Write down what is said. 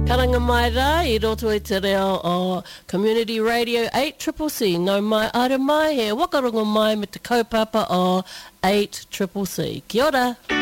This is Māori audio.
Karanga mai rā, I roto I te reo o Community Radio 8CCC. Nau mai are mai, he wakarongo mai me te kaupapa o 8CCC. Kia ora.